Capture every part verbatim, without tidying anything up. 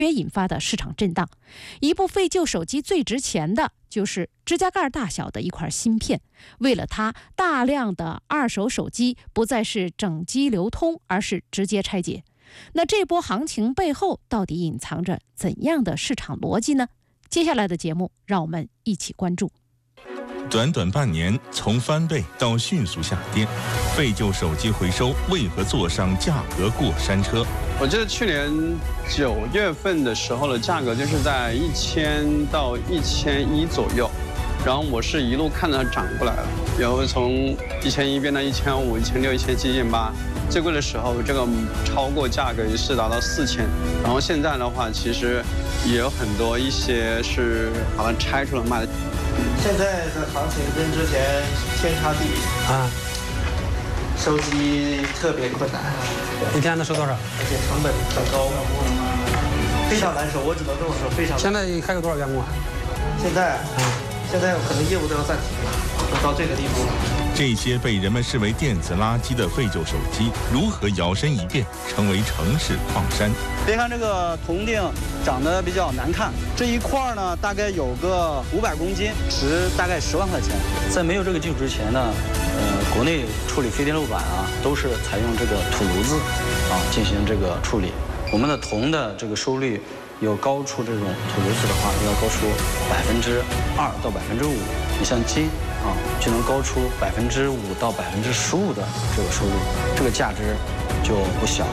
约引发的市场震荡。一部废旧手机最值钱的就是指甲盖大小的一块芯片，为了它，大量的二手手机不再是整机流通，而是直接拆解。那这波行情背后到底隐藏着怎样的市场逻辑呢？接下来的节目让我们一起关注。 短短半年，从翻倍到迅速下跌，废旧手机回收为何坐上价格过山车？ 我记得去年九月份的时候的价格就是在一千到一千一左右，然后我是一路看着它涨过来了，然后从一千一变到一千五、一千六、一千七、一千八，最贵的时候这个超过价格也是达到四千，然后现在的话其实也有很多一些是把它拆出来卖的。 现在的行情跟之前天差地别啊，收机特别困难， 一天能收多少？ 而且成本很高，非常难收。我只能这么说，非常。 现在还有多少员工啊？ 现在，嗯，现在可能业务都要暂停了，都到这个地步了。 这些被人们视为电子垃圾的废旧手机，如何摇身一变成为城市矿山？ 别看这个铜锭长得比较难看，这一块呢大概有个五百公斤，值大概十万块钱。在没有这个技术之前呢，呃，国内处理非电路板啊，都是采用这个土炉子啊进行这个处理。我们的铜的这个收率有高出这种土炉子的话，要高出百分之二到百分之五。你像金啊，就能高出百分之五到百分之十五的这个收入，这个价值就不小。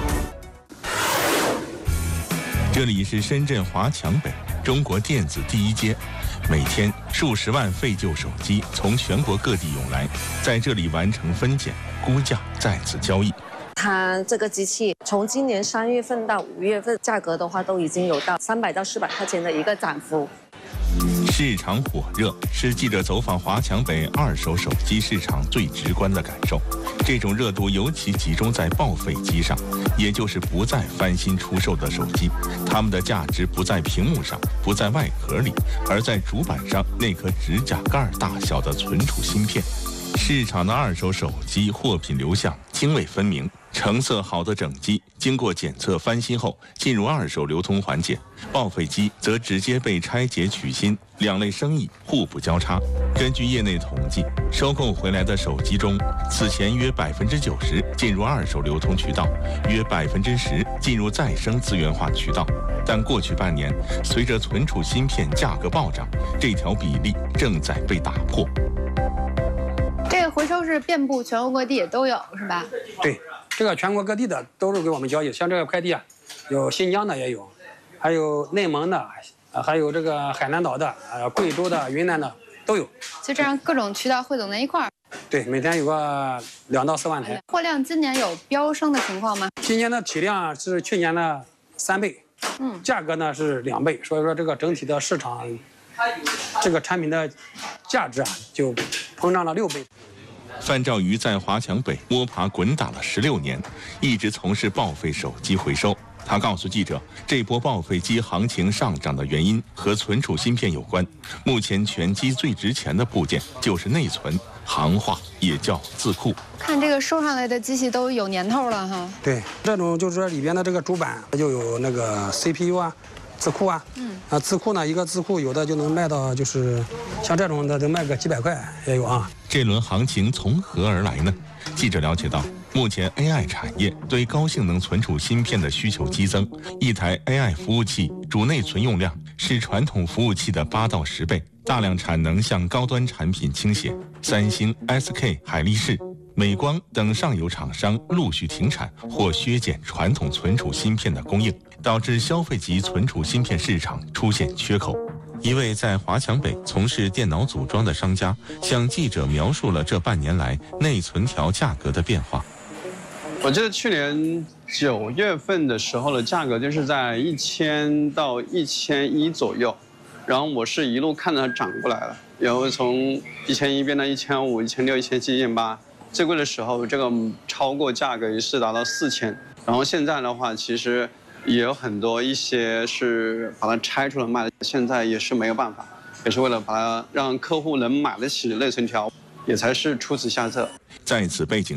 这里是深圳华强北，中国电子第一街。每天数十万废旧手机从全国各地涌来，在这里完成分拣、估价，再次交易。 它这个机器从今年三月份到五月份，价格的话都已经有到三百到四百块钱的一个涨幅。 市场火热是记者走访华强北二手手机市场最直观的感受。这种热度尤其集中在报废机上，也就是不再翻新出售的手机。它们的价值不在屏幕上，不在外壳里，而在主板上那颗指甲盖大小的存储芯片。市场的二手手机货品流向泾渭分明，成色好的整机经过检测翻新后进入二手流通环节，报废机则直接被拆解取芯，两类生意互不交叉。根据业内统计，收购回来的手机中，此前约百分之九十进入二手流通渠道，约百分之十进入再生资源化渠道。但过去半年，随着存储芯片价格暴涨，这条比例正在被打破。 这个回收是遍布全国各地也都有，是吧？ 对，这个全国各地的都是给我们交易。像这个快递啊，有新疆的也有，还有内蒙的，还有这个海南岛的，呃，贵州的、云南的都有。 就这样各种渠道汇总在一块儿。 对，每天有个两到四万台。 货量今年有飙升的情况吗？ 今年的体量是去年的三倍，嗯，价格呢是两倍，所以说这个整体的市场，这个产品的价值啊就膨胀了六倍。 范兆瑜在华强北摸爬滚打了十六年，一直从事报废手机回收。他告诉记者，这波报废机行情上涨的原因和存储芯片有关。目前全机最值钱的部件就是内存，行话也叫字库。 看这个收上来的机器都有年头了哈。 对，这种就是说里边的这个主板就有那个 C P U 啊。字库啊，嗯，啊，字库呢，一个字库有的就能卖到，就是像这种的，能卖个几百块也有啊。 这轮行情从何而来呢？记者了解到，目前 A I 产业对高性能存储芯片的需求激增，一台 A I 服务器主内存用量是传统服务器的八到十倍，大量产能向高端产品倾斜。三星、S K、海力士、美光等上游厂商陆续停产或削减传统存储芯片的供应，导致消费级存储芯片市场出现缺口。一位在华强北从事电脑组装的商家向记者描述了这半年来内存条价格的变化。 我记得去年九月份的时候的价格就是在一千到一千一左右，然后我是一路看着它涨过来了，然后从一千一变到一千五、一千六、一千七、一千八，最贵的时候这个超过价格也是达到四千，然后现在的话其实也有很多一些是把它拆出来卖的，现在也是没有办法，也是为了把它让客户能买得起内存条，也才是出此下策。 在此背景下，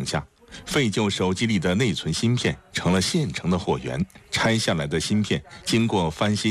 废旧手机里的内存芯片成了现成的货源，拆下来的芯片经过翻新。